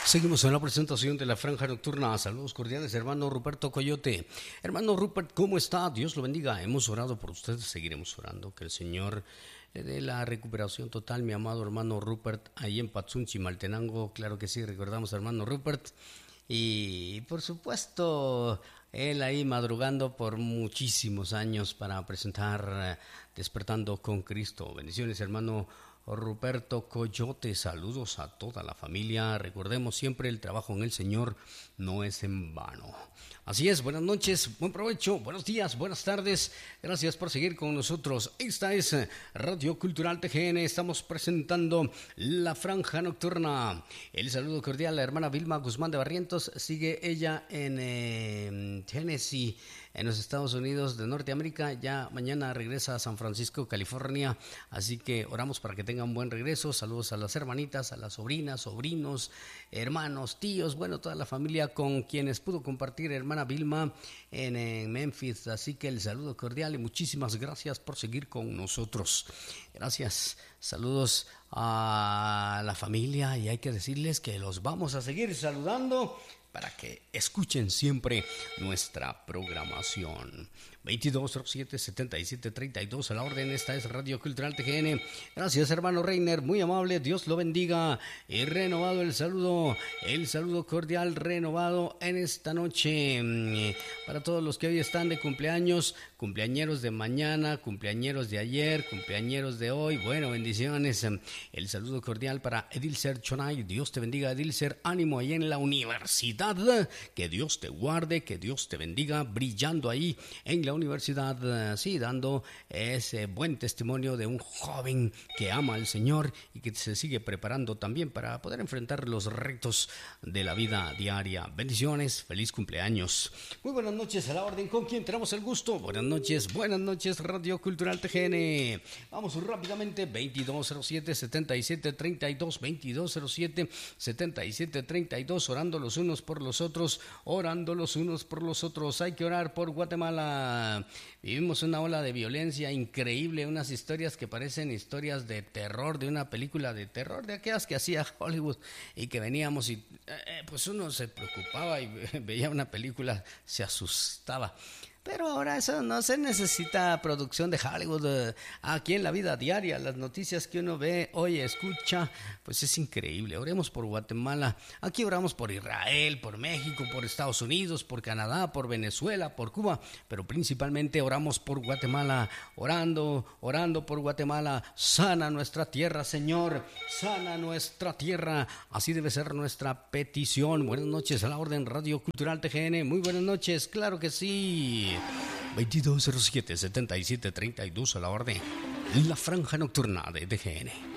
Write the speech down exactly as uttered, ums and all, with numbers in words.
Seguimos en la presentación de la Franja Nocturna. Saludos cordiales, hermano Ruperto Coyote. Hermano Rupert, ¿cómo está? Dios lo bendiga. Hemos orado por usted, seguiremos orando. Que el Señor le dé la recuperación total, mi amado hermano Rupert, ahí en Patsunchi, Maltenango. Claro que sí, recordamos, hermano Rupert. Y por supuesto, él ahí madrugando por muchísimos años para presentar Despertando con Cristo. Bendiciones, hermano Ruperto Coyote, saludos a toda la familia. Recordemos siempre, el trabajo en el Señor no es en vano. Así es, buenas noches, buen provecho, buenos días, buenas tardes. Gracias por seguir con nosotros. Esta es Radio Cultural T G N. Estamos presentando la Franja Nocturna. El saludo cordial a la hermana Vilma Guzmán de Barrientos. Sigue ella en eh, Tennessee, en los Estados Unidos de Norteamérica. Ya mañana regresa a San Francisco, California. Así que oramos para que tenga un buen regreso. Saludos a las hermanitas, a las sobrinas, sobrinos, hermanos, tíos, bueno, toda la familia con quienes pudo compartir hermana Vilma en, en Memphis. Así que el saludo cordial y muchísimas gracias por seguir con nosotros. Gracias. Saludos a la familia y hay que decirles que los vamos a seguir saludando para que escuchen siempre nuestra programación. veintidós cero siete, setenta y siete treinta y dos a la orden. Esta es Radio Cultural T G N. Gracias, hermano Reiner, muy amable, Dios lo bendiga. Y renovado el saludo, el saludo cordial renovado en esta noche para todos los que hoy están de cumpleaños, cumpleañeros de mañana, cumpleañeros de ayer, cumpleañeros de hoy. Bueno, bendiciones. El saludo cordial para Edilcer Chonay. Dios te bendiga, Edilcer, ánimo ahí en la universidad. Que Dios te guarde, que Dios te bendiga, brillando ahí en la universidad, sí, dando ese buen testimonio de un joven que ama al Señor y que se sigue preparando también para poder enfrentar los retos de la vida diaria. Bendiciones, feliz cumpleaños. Muy buenas noches, a la orden. ¿Con quién tenemos el gusto? Buenas noches, buenas noches, Radio Cultural T G N. Vamos rápidamente, veintidós cero siete, setenta y siete treinta y dos, veintidós cero siete, setenta y siete treinta y dos, orando los unos por los otros, orando los unos por los otros. Hay que orar por Guatemala. Vivimos una ola de violencia increíble, unas historias que parecen historias de terror, de una película de terror, de aquellas que hacía Hollywood y que veníamos y eh, pues uno se preocupaba y veía una película, se asustaba. Pero ahora eso no se necesita producción de Hollywood. Aquí en la vida diaria, las noticias que uno ve, oye, escucha, pues es increíble. Oremos por Guatemala. Aquí oramos por Israel, por México, por Estados Unidos, por Canadá, por Venezuela, por Cuba. Pero principalmente oramos por Guatemala. Orando, orando por Guatemala. Sana nuestra tierra, Señor. Sana nuestra tierra. Así debe ser nuestra petición. Buenas noches, a la orden, Radio Cultural T G N. Muy buenas noches, claro que sí. veintidós cero siete, setenta y siete treinta y dos a la orden. La Franja Nocturna de T G N.